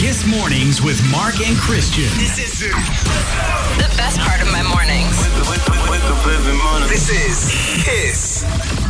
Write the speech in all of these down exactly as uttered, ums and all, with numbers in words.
Kiss Mornings with Mark and Christian. This is the best part of my mornings. This is Kiss.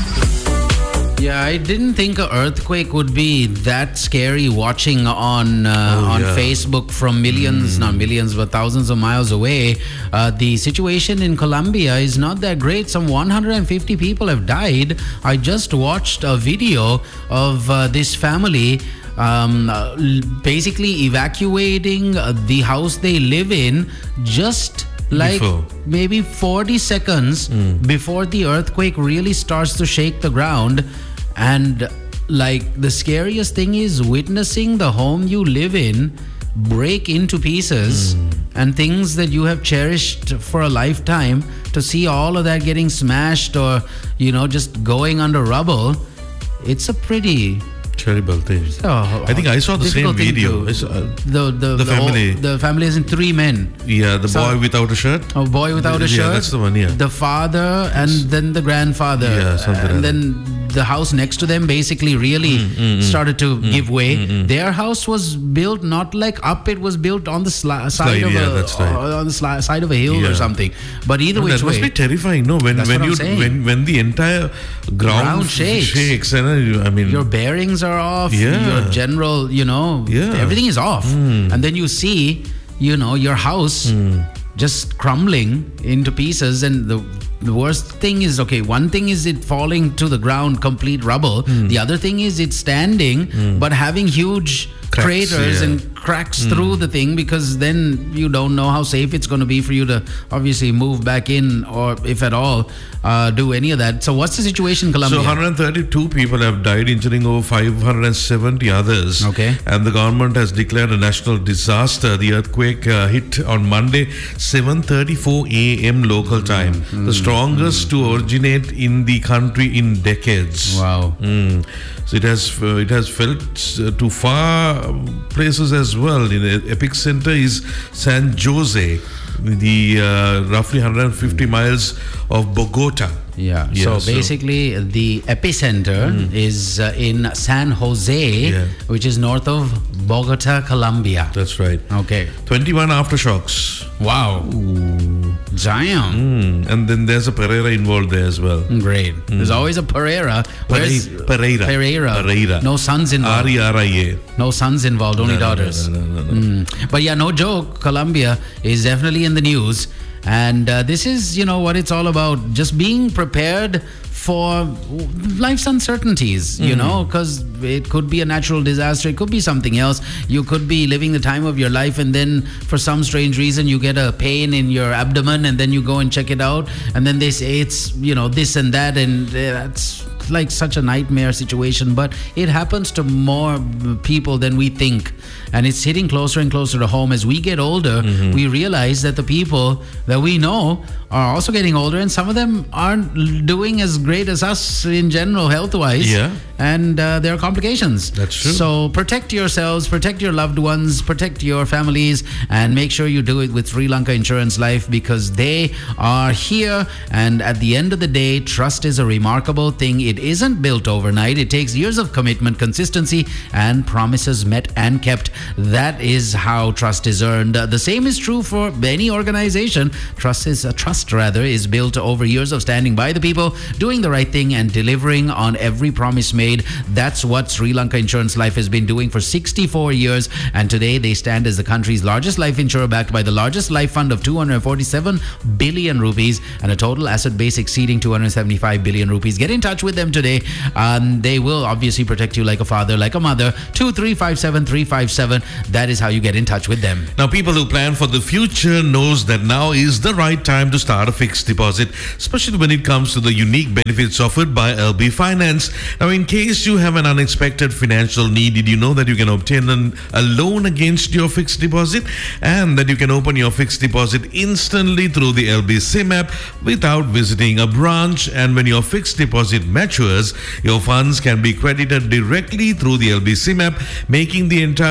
Yeah, I didn't think an earthquake would be that scary watching on uh, Oh, on yeah. Facebook from millions, not millions, but thousands of miles away. Uh, the situation in Colombia is not that great. Some one hundred fifty people have died. I just watched a video of uh, this family um, uh, l- basically evacuating uh, the house they live in just like Before. maybe forty seconds before the earthquake really starts to shake the ground. And like the scariest thing is witnessing the home you live in break into pieces and things that you have cherished for a lifetime, to see all of that getting smashed or, you know, just going under rubble. It's a pretty Terrible thing. oh, I think I saw the same difficult thing video. to- I saw, uh, the, the, the whole- family. the family is in three men. yeah, the So- boy without a shirt. A boy without a Yeah, shirt. that's the one, yeah. The father and then the grandfather. Yeah, something And like then the house next to them basically really started to give way. Their house was built not like up; it was built on the sli- side Slide, of yeah, a that's right. uh, on the sli- side of a hill or Yeah. something. But either No, which that must way, be terrifying. No, when That's when what I'm you saying. when when the entire ground, Ground f- shakes. shakes and uh, you- I mean, your bearings are off. Yeah. Your general, you know, Yeah. everything is off. And then you see, you know, your house just crumbling into pieces. And the, the worst thing is, okay, one thing is it falling to the ground, complete rubble. The other thing is it's standing, but having huge Cracks, craters yeah. and cracks through the thing, because then you don't know how safe it's going to be for you to obviously move back in, or if at all, uh, do any of that. So what's the situation in Colombia? So one hundred thirty-two people have died, injuring over five hundred seventy others. Okay. And the government has declared a national disaster. The earthquake uh, hit on Monday, seven thirty-four a.m. local time. The strongest to originate in the country in decades. Wow. Mm. So it has uh, it has felt uh, to far places as well. In the epicenter is San Jose, the uh, roughly one hundred fifty miles of Bogota. Yeah. Yeah, so so- basically, the epicenter is uh, in San Jose, Yeah. which is north of Bogota, Colombia. That's right. Okay. twenty-one aftershocks. Wow. Damn. Mm. And then there's a Pereira involved there as well. Great. There's always a Pereira. Where's Pereira. Pereira. Pereira. No sons involved. R E R I A. No sons involved, only No, no, no, daughters. no, no, no, no. Mm. But yeah, no joke. Colombia is definitely in the news. And uh, this is, you know, what it's all about. Just being prepared for life's uncertainties, you know, because it could be a natural disaster. It could be something else. You could be living the time of your life, and then for some strange reason, you get a pain in your abdomen, and then you go and check it out. And then they say it's, you know, this and that. And uh, that's like such a nightmare situation, but it happens to more people than we think, and it's hitting closer and closer to home. As we get older, we realize that the people that we know are also getting older, and some of them aren't doing as great as us in general health wise. Yeah. And uh, there are complications. That's true. So protect yourselves, protect your loved ones, protect your families, and make sure you do it with Sri Lanka Insurance Life, because they are here. And at the end of the day, trust is a remarkable thing. It isn't built overnight. It takes years of commitment, consistency, and promises met and kept. That is how trust is earned. Uh, the same is true for any organization. Trust is uh, trust rather is built over years of standing by the people, doing the right thing, and delivering on every promise made. That's what Sri Lanka Insurance Life has been doing for sixty-four years, and today they stand as the country's largest life insurer, backed by the largest life fund of two hundred forty-seven billion rupees and a total asset base exceeding two hundred seventy-five billion rupees. Get in touch with them today. Um, they will obviously protect you like a father, like a mother. two three five seven three five seven. That is how you get in touch with them. Now, people who plan for the future knows that now is the right time to start a fixed deposit, especially when it comes to the unique benefits offered by L B Finance. Now, in case you have an unexpected financial need, did you know that you can obtain an, a loan against your fixed deposit, and that you can open your fixed deposit instantly through the L B SIM app without visiting a branch? And when your fixed deposit matures, your funds can be credited directly through the L B SIM app, making the entire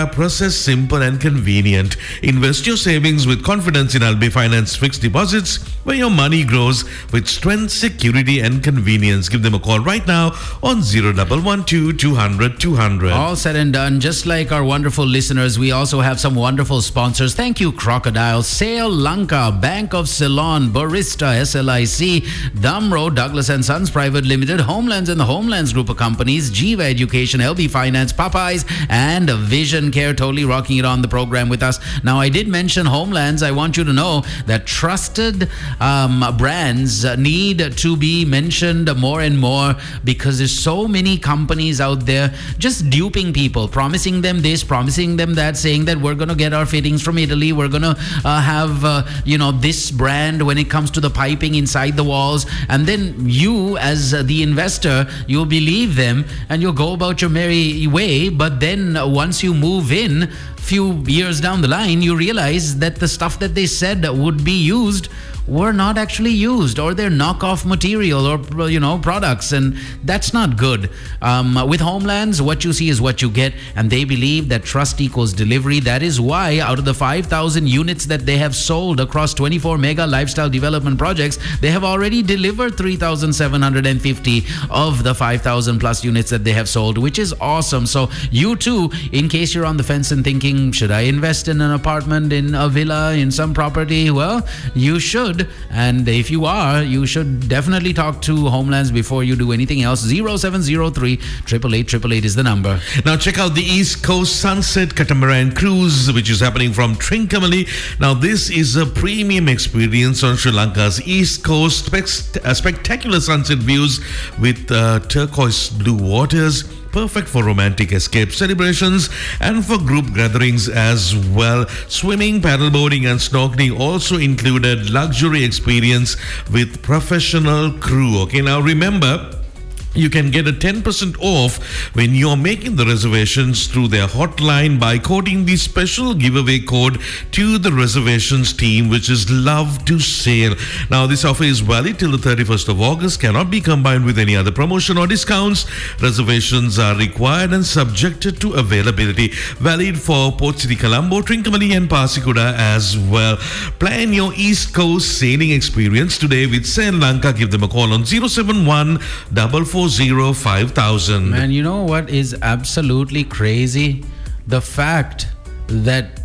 process simple and convenient. Invest your savings with confidence in L B Finance fixed deposits, where your money grows with strength, security, and convenience. Give them a call right now on zero one one two two hundred two hundred. All said and done, just like our wonderful listeners, we also have some wonderful sponsors. Thank you, Crocodile, Sail Lanka, Bank of Ceylon, Barista, S L I C, Damro, Douglas and Sons Private Limited, Homelands and the Homelands Group of Companies, Jiva Education, L B Finance, Popeyes, and Vision Care, totally rocking it on the program with us. Now, I did mention Homelands. I want you to know that trusted um, brands need to be mentioned more and more, because there's so many companies out there just duping people, promising them this, promising them that, saying that we're going to get our fittings from Italy, we're going to uh, have uh, you know this brand when it comes to the piping inside the walls, and then you as uh, the investor, you'll believe them and you'll go about your merry way. But then uh, once you move in, few years down the line, you realize that the stuff that they said would be used were not actually used, or they're knockoff material, or you know products, and that's not good. Um, with Homelands, what you see is what you get, and they believe that trust equals delivery. That is why out of the five thousand units that they have sold across twenty-four mega lifestyle development projects, they have already delivered three thousand seven hundred fifty of the five thousand plus units that they have sold, which is awesome. So you too, in case you're on the fence and thinking, should I invest in an apartment, in a villa, in some property? Well, you should. And if you are, you should definitely talk to Homelands before you do anything else. zero seven zero three, eight eight eight, eight eight eight is the number. Now check out the East Coast Sunset Catamaran Cruise, which is happening from Trincomalee. Now this is a premium experience on Sri Lanka's East Coast. Spect- uh, spectacular sunset views with uh, turquoise blue waters. Perfect for romantic escape celebrations and for group gatherings as well. Swimming, paddleboarding and snorkeling also included. Luxury experience with professional crew. Okay, now remember, you can get a ten percent off when you're making the reservations through their hotline by quoting the special giveaway code to the reservations team, which is Love to Sail. Now, this offer is valid till the thirty-first of August, cannot be combined with any other promotion or discounts. Reservations are required and subjected to availability. Valid for Port City, Colombo, Trincomalee and Pasikuda as well. Plan your East Coast sailing experience today with Sail Lanka. Give them a call on zero seven one four four zero five thousand. Man, you know what is absolutely crazy? The fact that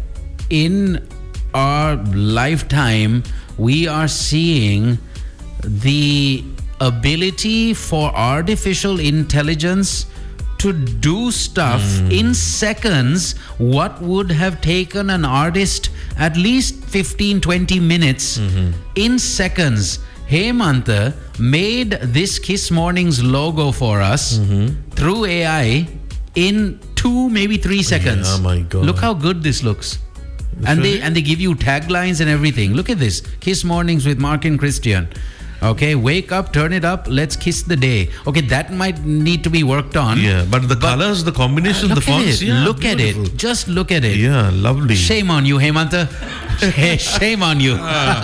in our lifetime we are seeing the ability for artificial intelligence to do stuff mm. in seconds what would have taken an artist at least fifteen to twenty minutes. Mm-hmm. In seconds, Hemanta made this Kiss Mornings logo for us mm-hmm. through A I in two, maybe three seconds. Yeah, oh my God. Look how good this looks. That's and really? they and they give you taglines and everything. Look at this. Kiss Mornings with Mark and Christian. Okay, wake up, turn it up, let's kiss the day. Okay, that might need to be worked on. Yeah, but the but colors, the combination, uh, the fonts, yeah, look beautiful. At it. Just look at it. Yeah, lovely. Shame on you, Hemanta. Shame on you.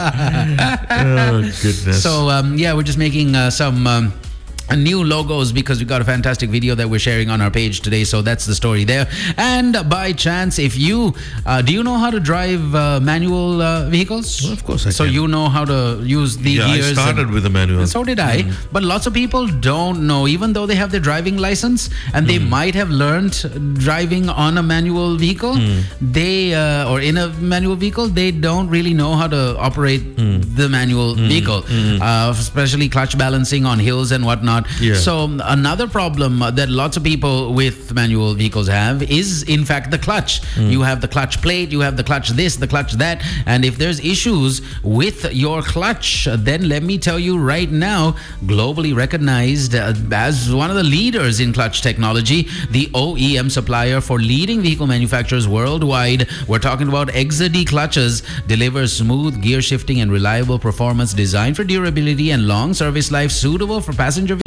Oh, goodness. So, um, yeah, we're just making uh, some... Um, new logos because we got a fantastic video that we're sharing on our page today. So that's the story there. And by chance, if you uh, do you know how to drive uh, manual uh, vehicles? Well, of course I so can. you know how to use the yeah, gears. I started and, with a manual. And so did I. Mm. But lots of people don't know, even though they have their driving license and they mm. might have learned driving on a manual vehicle. Mm. They uh, or in a manual vehicle, they don't really know how to operate mm. the manual mm. vehicle, mm. Uh, especially clutch balancing on hills and whatnot. Yeah. So another problem that lots of people with manual vehicles have is in fact the clutch. Mm. You have the clutch plate, you have the clutch this, the clutch that, and if there's issues with your clutch, then let me tell you right now, globally recognized uh, as one of the leaders in clutch technology, the O E M supplier for leading vehicle manufacturers worldwide, we're talking about Exedy clutches, delivers smooth gear shifting and reliable performance designed for durability and long service life, suitable for passenger vehicles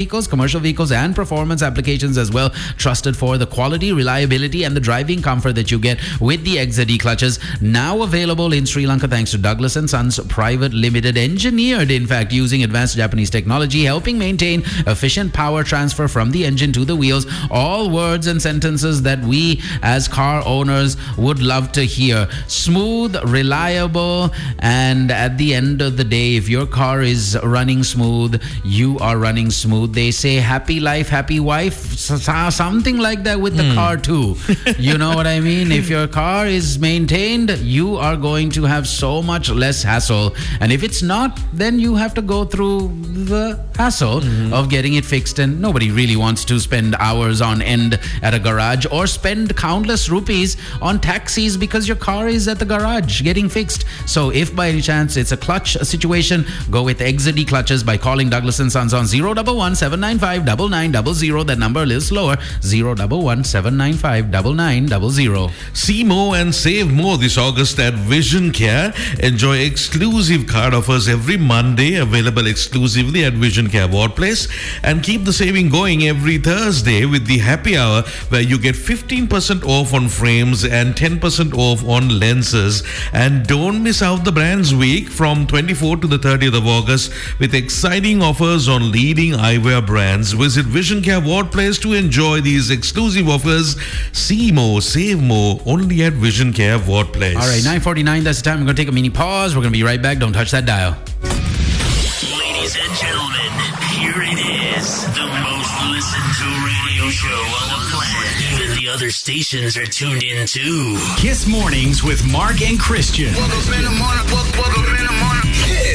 vehicles, commercial vehicles, and performance applications as well. Trusted for the quality, reliability, and the driving comfort that you get with the X Z D clutches. Now available in Sri Lanka thanks to Douglas and Sons Private Limited, engineered in fact using advanced Japanese technology, helping maintain efficient power transfer from the engine to the wheels. All words and sentences that we as car owners would love to hear. Smooth, reliable, and at the end of the day, if your car is running smooth, you are running smooth. They say happy life, happy wife, something like that with the mm. car too. You know what I mean? If your car is maintained, you are going to have so much less hassle. And if it's not, then you have to go through the hassle mm. of getting it fixed. And nobody really wants to spend hours on end at a garage or spend countless rupees on taxis because your car is at the garage getting fixed. So if by any chance it's a clutch situation, go with X Z D clutches by calling Douglas and Sons on zero one one, seven nine five, nine nine zero zero. That number a little slower, zero one one, seven nine five, nine nine zero zero. See more and save more this August at Vision Care. Enjoy exclusive card offers every Monday, available exclusively at Vision Care Ward Place. And keep the saving going every Thursday with the happy hour, where you get fifteen percent off on frames and ten percent off on lenses. And don't miss out the Brands Week from twenty-fourth to the thirtieth of August with exciting offers on leading eyewear brands. Visit Vision Care Ward Place to enjoy these exclusive offers. See more, save more, only at Vision Care Ward Place. All right, nine forty-nine, that's the time. We're going to take a mini pause. We're going to be right back. Don't touch that dial. Ladies and gentlemen, here it is. The most listened to radio show on the planet. Even the other stations are tuned in too. Kiss Mornings with Mark and Christian. Woke up in the morning, woke, woke up in the morning. Yeah.